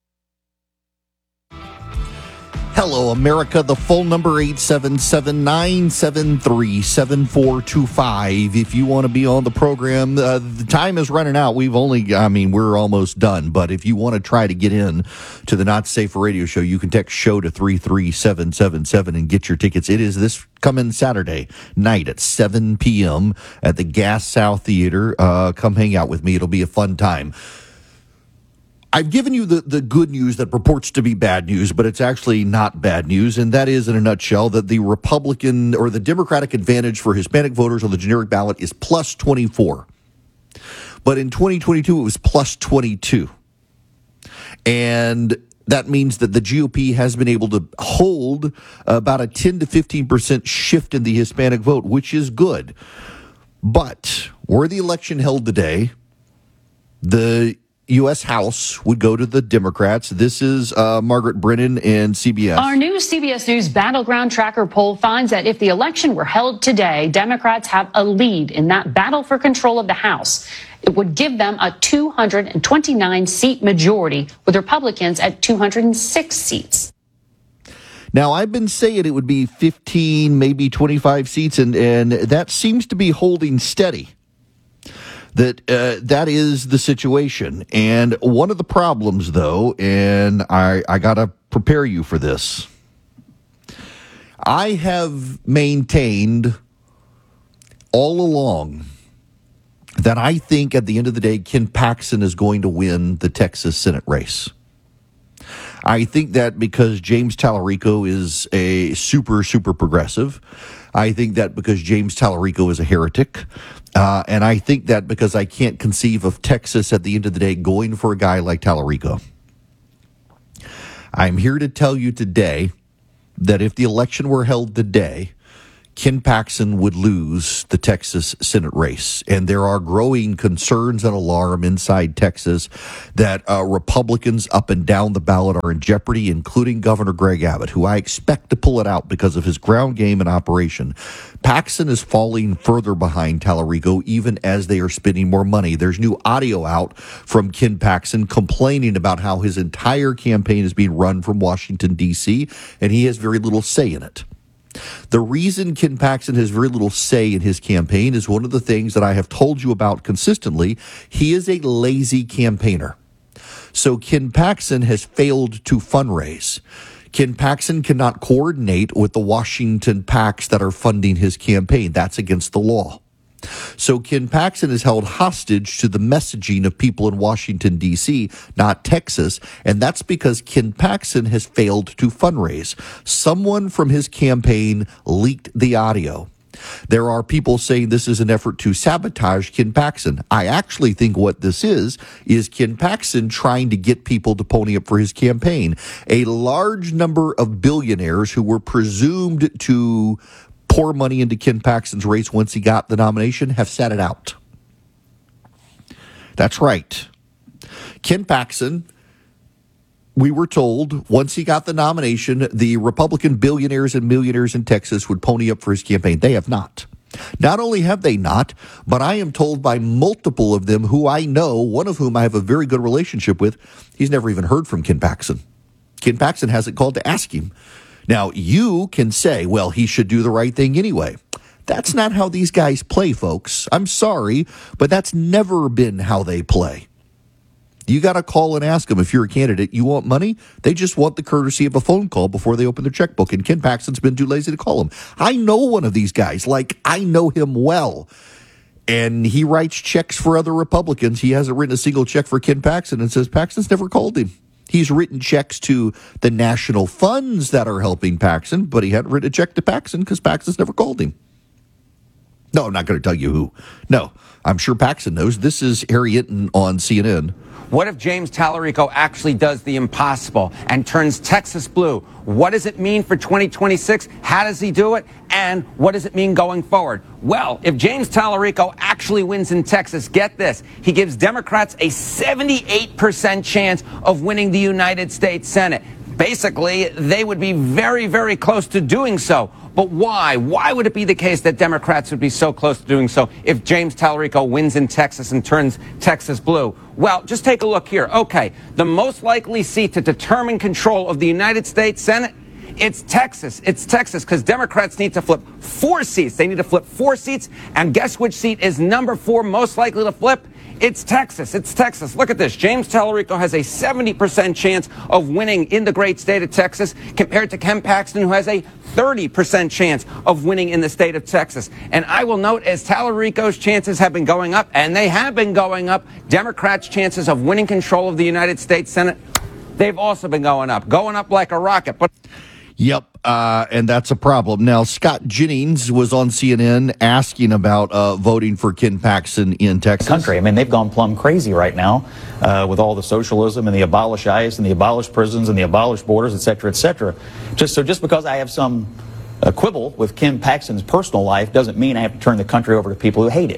Speaker 15: Hello, America. The phone number 877-973-7425. If you want to be on the program, the time is running out. We're almost done. But if you want to try to get in to the Not Safe for Radio show, you can text show to 33777 and get your tickets. It is this coming Saturday night at 7 p.m. at the Gas South Theater. Come hang out with me. It'll be a fun time. I've given you the good news that purports to be bad news, but it's actually not bad news, and that is, in a nutshell, that the Republican or the Democratic advantage for Hispanic voters on the generic ballot is plus 24. But in 2022, it was plus 22. And that means that the GOP has been able to hold about a 10 to 15% shift in the Hispanic vote, which is good. But were the election held today, the U.S. House would go to the Democrats. This is Margaret Brennan and CBS.
Speaker 8: Our new CBS News Battleground Tracker poll finds that if the election were held today, Democrats have a lead in that battle for control of the House. It would give them a 229-seat majority, with Republicans at 206 seats.
Speaker 15: Now, I've been saying it would be 15, maybe 25 seats, and that seems to be holding steady. That is the situation. And one of the problems, though, and I got to prepare you for this, I have maintained all along that I think at the end of the day, Ken Paxton is going to win the Texas Senate race. I think that because James Tallarico is a super progressive. I think that because James Tallarico is a heretic. And I think that because I can't conceive of Texas at the end of the day going for a guy like Tallarico. I'm here to tell you today that if the election were held today, Ken Paxton would lose the Texas Senate race. And there are growing concerns and alarm inside Texas that Republicans up and down the ballot are in jeopardy, including Governor Greg Abbott, who I expect to pull it out because of his ground game and operation. Paxton is falling further behind Tallarico even as they are spending more money. There's new audio out from Ken Paxton complaining about how his entire campaign is being run from Washington, D.C., and he has very little say in it. The reason Ken Paxton has very little say in his campaign is one of the things that I have told you about consistently. He is a lazy campaigner. So Ken Paxton has failed to fundraise. Ken Paxton cannot coordinate with the Washington PACs that are funding his campaign. That's against the law. So Ken Paxton is held hostage to the messaging of people in Washington, D.C., not Texas, and that's because Ken Paxton has failed to fundraise. Someone from his campaign leaked the audio. There are people saying this is an effort to sabotage Ken Paxton. I actually think what this is Ken Paxton trying to get people to pony up for his campaign. A large number of billionaires who were presumed to pour money into Ken Paxton's race once he got the nomination have sat it out. That's right. Ken Paxton, we were told once he got the nomination, the Republican billionaires and millionaires in Texas would pony up for his campaign. They have not. Not only have they not, but I am told by multiple of them who I know, one of whom I have a very good relationship with, he's never even heard from Ken Paxton. Ken Paxton hasn't called to ask him. Now, you can say, well, he should do the right thing anyway. That's not how these guys play, folks. I'm sorry, but that's never been how they play. You got to call and ask them if you're a candidate. You want money? They just want the courtesy of a phone call before they open their checkbook, and Ken Paxton's been too lazy to call them. I know one of these guys. Like, I know him well. And he writes checks for other Republicans. He hasn't written a single check for Ken Paxton and says Paxton's never called him. He's written checks to the national funds that are helping Paxton, but he hadn't written a check to Paxton because Paxton's never called him. No, I'm not going to tell you who. No, I'm sure Paxton knows. This is Harry Hinton on CNN.
Speaker 3: What if James Tallarico actually does the impossible and turns Texas blue? What does it mean for 2026? How does he do it? And what does it mean going forward? Well, if James Tallarico actually wins in Texas, get this, he gives Democrats a 78% chance of winning the United States Senate. Basically, they would be very, very close to doing so. But why? Why would it be the case that Democrats would be so close to doing so if James Tallarico wins in Texas and turns Texas blue? Well, just take a look here. Okay, the most likely seat to determine control of the United States Senate, it's Texas. It's Texas because Democrats need to flip 4 seats. They need to flip 4 seats. And guess which seat is number 4 most likely to flip? It's Texas. It's Texas. Look at this. James Tallarico has a 70% chance of winning in the great state of Texas compared to Ken Paxton, who has a 30% chance of winning in the state of Texas. And I will note, as Tallarico's chances have been going up, and they have been going up, Democrats' chances of winning control of the United States Senate, they've also been going up like a rocket. But
Speaker 15: Yep, and that's a problem. Now, Scott Jennings was on CNN asking about voting for Ken Paxton in Texas.
Speaker 9: Country. I mean, they've gone plumb crazy right now with all the socialism and the abolished ICE and the abolished prisons and the abolished borders, et cetera, et cetera. Just because I have some quibble with Ken Paxton's personal life doesn't mean I have to turn the country over to people who hate it.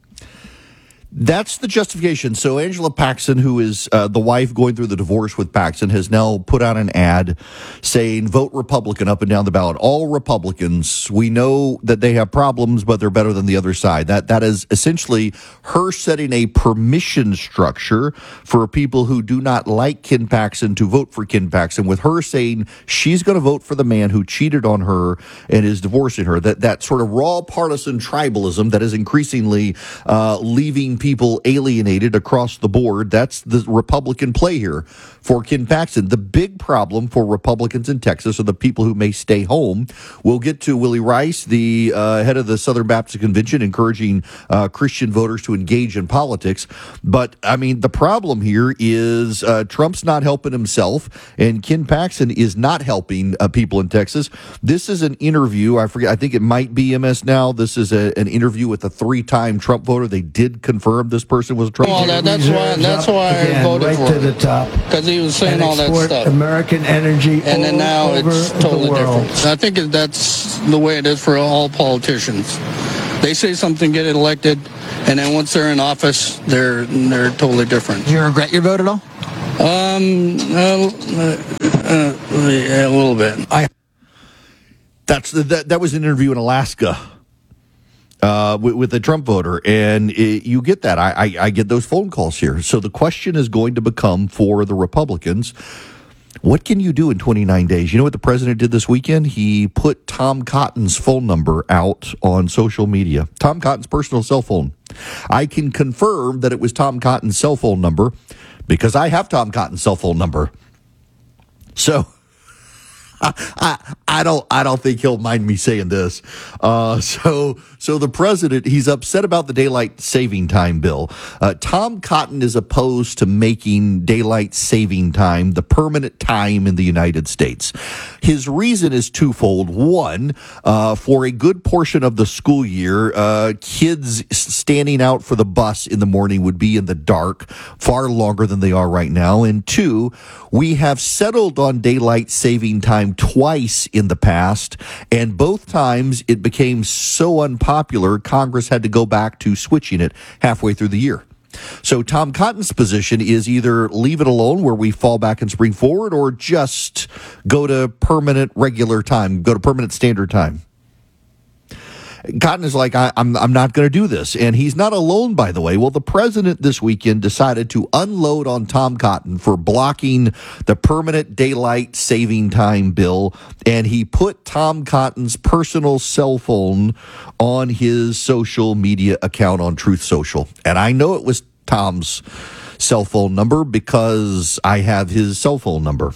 Speaker 15: That's the justification. So Angela Paxton, who is the wife going through the divorce with Paxton, has now put out an ad saying, vote Republican up and down the ballot. All Republicans, we know that they have problems, but they're better than the other side. That is essentially her setting a permission structure for people who do not like Ken Paxton to vote for Ken Paxton, with her saying she's going to vote for the man who cheated on her and is divorcing her. That sort of raw partisan tribalism that is increasingly leaving people alienated across the board. That's the Republican play here for Ken Paxton. The big problem for Republicans in Texas are the people who may stay home. We'll get to Willie Rice, the head of the Southern Baptist Convention, encouraging Christian voters to engage in politics. But, I mean, the problem here is Trump's not helping himself, and Ken Paxton is not helping people in Texas. This is an interview. I think it might be MS Now. This is an interview with a 3-time Trump voter. They did confirm confirmed this person was a Trump
Speaker 10: Well, that's why I voted for him. Because he was saying all that stuff.
Speaker 11: American energy,
Speaker 10: and then now it's totally different. I think that's the way it is for all politicians. They say something, get elected, and then once they're in office, they're totally different.
Speaker 11: Do you regret your vote at all?
Speaker 10: A little bit.
Speaker 15: That was an interview in Alaska with a Trump voter, and you get that. I get those phone calls here. So the question is going to become for the Republicans, what can you do in 29 days? You know what the president did this weekend? He put Tom Cotton's phone number out on social media. Tom Cotton's personal cell phone. I can confirm that it was Tom Cotton's cell phone number because I have Tom Cotton's cell phone number. So I don't think he'll mind me saying this. So the president, he's upset about the daylight saving time bill. Tom Cotton is opposed to making daylight saving time the permanent time in the United States. His reason is twofold. One, for a good portion of the school year, kids standing out for the bus in the morning would be in the dark far longer than they are right now. And two, we have settled on daylight saving time twice in the past, and both times it became so unpopular, Congress had to go back to switching it halfway through the year. So Tom Cotton's position is either leave it alone where we fall back and spring forward, or just go to permanent regular time, go to permanent standard time. Cotton is like, I'm not going to do this. And he's not alone, by the way. Well, the president this weekend decided to unload on Tom Cotton for blocking the permanent daylight saving time bill. And he put Tom Cotton's personal cell phone on his social media account on Truth Social. And I know it was Tom's cell phone number because I have his cell phone number.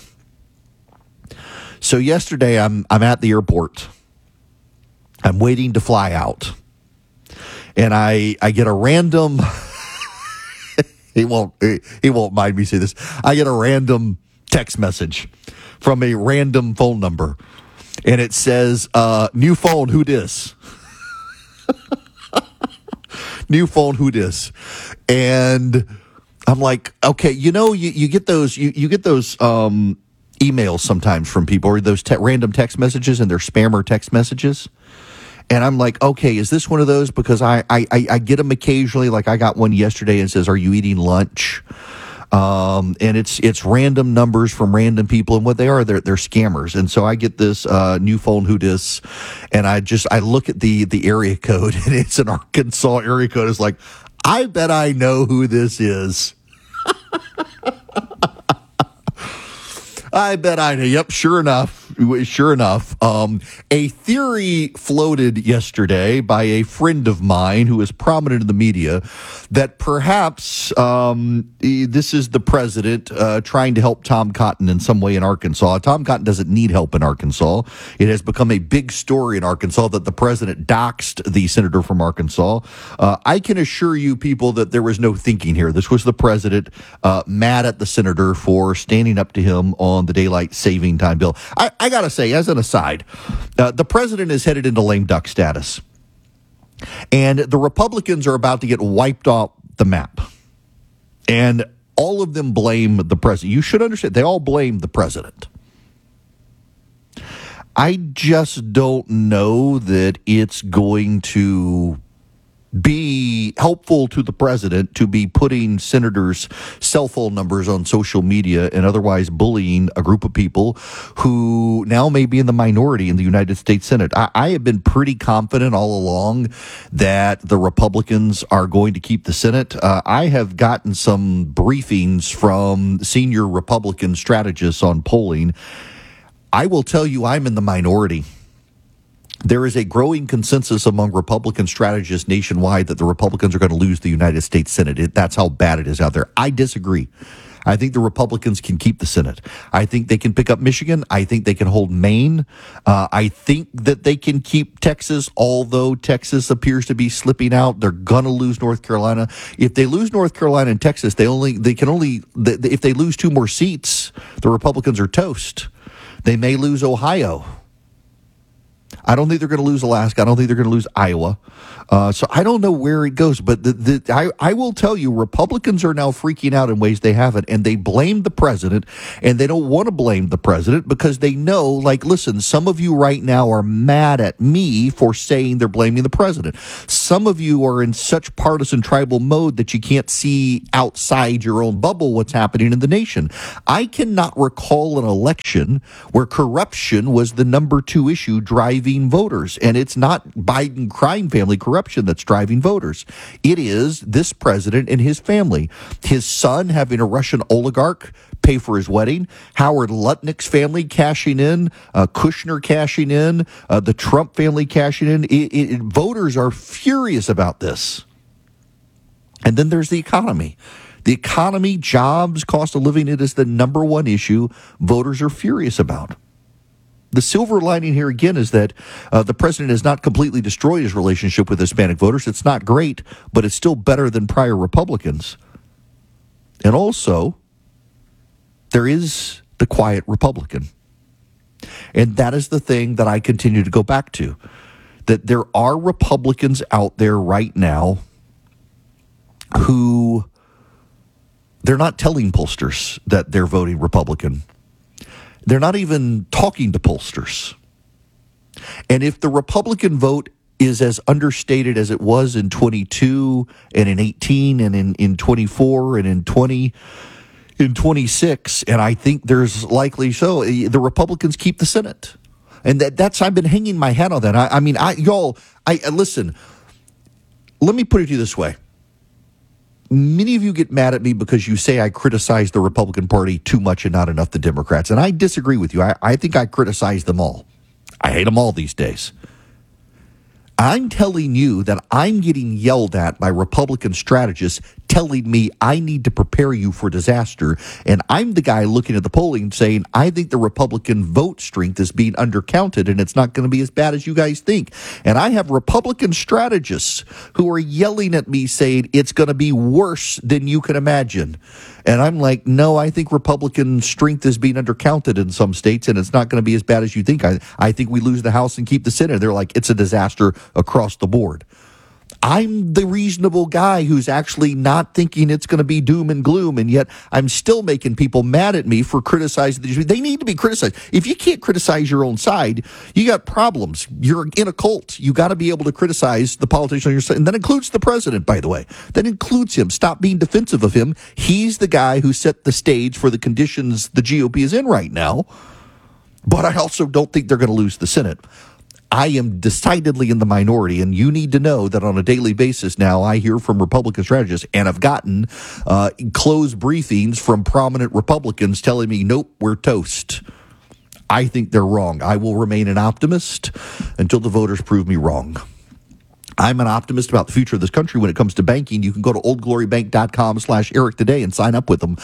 Speaker 15: So yesterday I'm at the airport. I'm waiting to fly out, and I get a random. he won't mind me say this. I get a random text message from a random phone number, and it says, "New phone, who dis?" New phone, who dis? And I'm like, okay, you get those you get those emails sometimes from people, or those random text messages, and they're spammer text messages. And I'm like, okay, is this one of those? Because I get them occasionally. Like I got one yesterday and says, "Are you eating lunch?" And it's random numbers from random people, and what they are, they're scammers. And so I get this new phone, who dis, and I look at the area code, and it's an Arkansas area code. It's like, I bet I know who this is. I bet I know. Yep, sure enough. A theory floated yesterday by a friend of mine who is prominent in the media that perhaps this is the president trying to help Tom Cotton in some way in Arkansas. Tom Cotton doesn't need help in Arkansas. It has become a big story in Arkansas that the president doxed the senator from Arkansas. I can assure you people that there was no thinking here. This was the president mad at the senator for standing up to him on the daylight saving time bill. I got to say, as an aside, the president is headed into lame duck status. And the Republicans are about to get wiped off the map. And all of them blame the president. You should understand, they all blame the president. I just don't know that it's going to be helpful to the president to be putting senators' cell phone numbers on social media and otherwise bullying a group of people who now may be in the minority in the United States Senate. I have been pretty confident all along that the Republicans are going to keep the Senate. I have gotten some briefings from senior Republican strategists on polling. I will tell you, I'm in the minority. There is a growing consensus among Republican strategists nationwide that the Republicans are going to lose the United States Senate. That's how bad it is out there. I disagree. I think the Republicans can keep the Senate. I think they can pick up Michigan. I think they can hold Maine. I think that they can keep Texas, although Texas appears to be slipping out. They're going to lose North Carolina. If they lose North Carolina and Texas, if they lose 2 more seats, the Republicans are toast. They may lose Ohio. I don't think they're going to lose Alaska. I don't think they're going to lose Iowa. So I don't know where it goes. But I will tell you, Republicans are now freaking out in ways they haven't. And they blame the president. And they don't want to blame the president because they know, like, listen, some of you right now are mad at me for saying they're blaming the president. Some of you are in such partisan tribal mode that you can't see outside your own bubble what's happening in the nation. I cannot recall an election where corruption was the number 2 issue driving voters. And it's not Biden crime family corruption that's driving voters. It is this president and his family. His son having a Russian oligarch pay for his wedding, Howard Lutnick's family cashing in, Kushner cashing in, the Trump family cashing in. Voters are furious about this. And then there's the economy. The economy, jobs, cost of living, it is the number 1 issue voters are furious about. The silver lining here again is that the president has not completely destroyed his relationship with Hispanic voters. It's not great, but it's still better than prior Republicans. And also, there is the quiet Republican. And that is the thing that I continue to go back to, that there are Republicans out there right now who they're not telling pollsters that they're voting Republican. They're not even talking to pollsters. And if the Republican vote is as understated as it was in 22 and in 18 and in 24 and in 20, in 26, and I think there's likely so, the Republicans keep the Senate. And that's, I've been hanging my hat on that. I mean, listen, let me put it to you this way. Many of you get mad at me because you say I criticize the Republican Party too much and not enough the Democrats. And I disagree with you. I think I criticize them all. I hate them all these days. I'm telling you that I'm getting yelled at by Republican strategists telling me I need to prepare you for disaster. And I'm the guy looking at the polling saying, I think the Republican vote strength is being undercounted and it's not going to be as bad as you guys think. And I have Republican strategists who are yelling at me saying it's going to be worse than you can imagine. And I'm like, no, I think Republican strength is being undercounted in some states and it's not going to be as bad as you think. I think we lose the House and keep the Senate. They're like, it's a disaster across the board. I'm the reasonable guy who's actually not thinking it's going to be doom and gloom, and yet I'm still making people mad at me for criticizing these. They need to be criticized. If you can't criticize your own side, you got problems. You're in a cult. You got to be able to criticize the politician on your side, and that includes the president, by the way. That includes him. Stop being defensive of him. He's the guy who set the stage for the conditions the GOP is in right now, but I also don't think they're going to lose the Senate. I am decidedly in the minority, and you need to know that on a daily basis now I hear from Republican strategists, and I've gotten closed briefings from prominent Republicans telling me, nope, we're toast. I think they're wrong. I will remain an optimist until the voters prove me wrong. I'm an optimist about the future of this country when it comes to banking. You can go to oldglorybank.com/Eric today and sign up with them.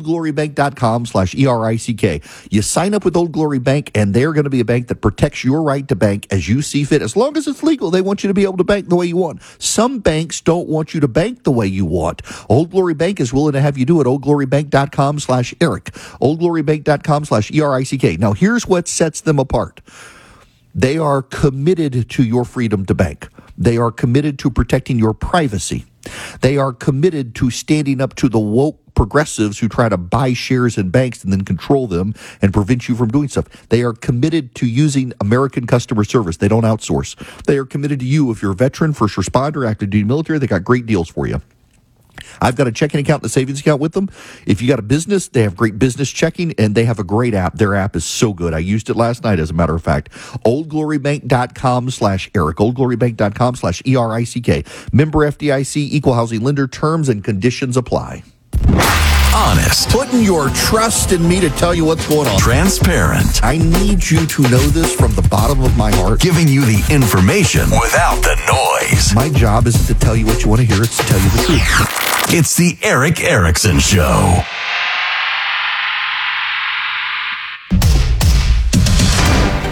Speaker 15: oldglorybank.com/ERICK. You sign up with Old Glory Bank, and they're going to be a bank that protects your right to bank as you see fit. As long as it's legal, they want you to be able to bank the way you want. Some banks don't want you to bank the way you want. Old Glory Bank is willing to have you do it. oldglorybank.com/Eric. oldglorybank.com/ERICK. Now, here's what sets them apart. They are committed to your freedom to bank. They are committed to protecting your privacy. They are committed to standing up to the woke progressives who try to buy shares in banks and then control them and prevent you from doing stuff. They are committed to using American customer service. They don't outsource. They are committed to you. If you're a veteran, first responder, active duty military, they got great deals for you. I've got a checking account and a savings account with them. If you got a business, they have great business checking, and they have a great app. Their app is so good. I used it last night, as a matter of fact. oldglorybank.com/Eric. oldglorybank.com/ERICK. Member FDIC, equal housing lender. Terms and conditions apply.
Speaker 1: Honest.
Speaker 15: Putting your trust in me to tell you what's going on.
Speaker 1: Transparent.
Speaker 15: I need you to know this from the bottom of my heart.
Speaker 1: Giving you the information without the noise.
Speaker 15: My job isn't to tell you what you want to hear, it's to tell you the truth.
Speaker 1: It's the Eric Erickson Show.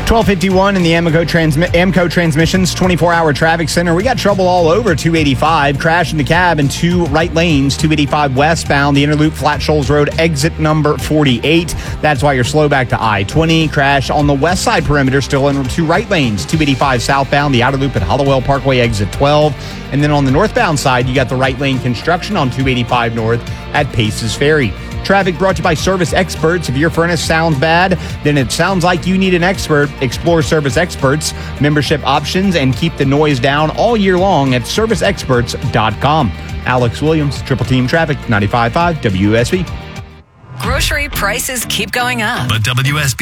Speaker 13: 1251 in the Amco Transmissions 24-hour traffic center. We got trouble all over 285. Crash in the cab in 2 right lanes, 285 westbound, the Interloop Flat Shoals Road, exit number 48. That's why you're slow back to I-20. Crash on the west side perimeter, still in 2 right lanes, 285 southbound, the outer loop at Hollowell Parkway, exit 12. And then on the northbound side, you got the right lane construction on 285 north at Paces Ferry. Traffic brought to you by Service Experts. If your furnace sounds bad, then it sounds like you need an expert. Explore Service Experts, membership options, and keep the noise down all year long at serviceexperts.com. Alex Williams, Triple Team Traffic, 95.5 WSB.
Speaker 21: Grocery prices keep going up.
Speaker 1: But WSB